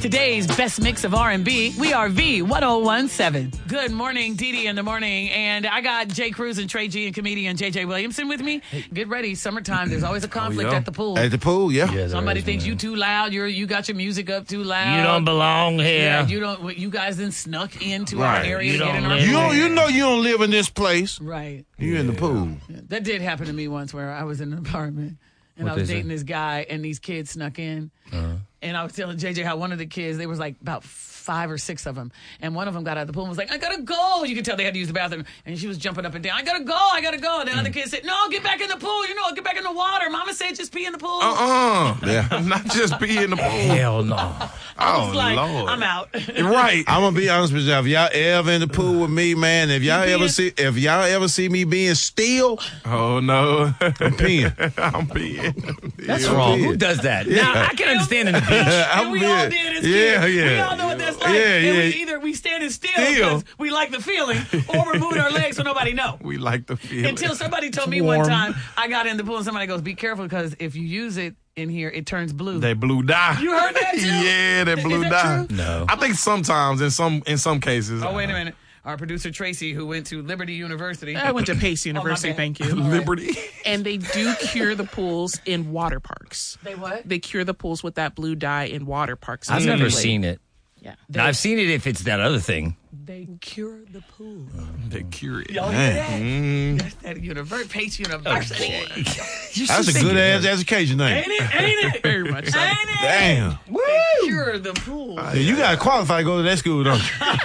Today's best mix of R&B, we are V1017. Good morning, Dee in the morning. And I got Jay Cruz and Trey G and comedian JJ Williamson with me. Get ready, summertime. There's always a conflict at the pool. At the pool, yeah. Somebody thinks you too loud. You got your music up too loud. You don't belong here. Yeah, you guys then snuck into our area to get in our pool. You know you don't live in this place. Right. You in the pool. Yeah. That did happen to me once where I was in an apartment and I was dating this guy and these kids snuck in. And I was telling JJ how one of the kids, there was like about 5 or 6 of them. And one of them got out of the pool and was like, I gotta go. You could tell they had to use the bathroom. And she was jumping up and down. I gotta go. And the other kid said, no, get back in the pool. Get back in the water. Mama said just pee in the pool. Yeah. Not just pee in the pool. Hell no. I was like, Lord. I'm out. Right. I'm gonna be honest with you. If y'all ever in the pool with me, man, if y'all ever see me being still, oh no. I'm peeing. I'm peeing. That's wrong. Who does that? Now, I can understand in the beach. And we all did as kids. Yeah. We all know what that's like. And we standing still because we like the feeling, or we're moving our legs so nobody know. We like the feeling. Until somebody told me one time, I got in the pool and somebody goes, be careful because if you use it in here, it turns blue. They blue dye. You heard that too? Yeah, they blue dye. True? No. I think sometimes in some cases. Oh, wait a minute. Our producer Tracy, who went to Liberty University. I went to Pace University, thank you. Liberty. And they do cure the pools in water parks. They what? They cure the pools with that blue dye in water parks. I've never seen it. Yeah. Now, I've seen it if it's that other thing. They cure the pool. They cure it. Y'all hear that? That's that Pace University. That's a good ass education name. Ain't it? Very much so. Ain't it? Damn. They cure the pool. Yeah, you gotta qualify to go to that school, don't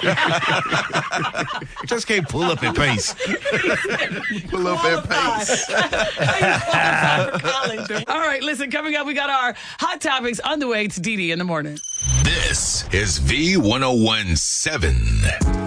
you? Just can't pull up at Pace. Pull up at Pace. All right, listen, coming up, we got our hot topics on the way. It's Dee in the morning. This is V1017.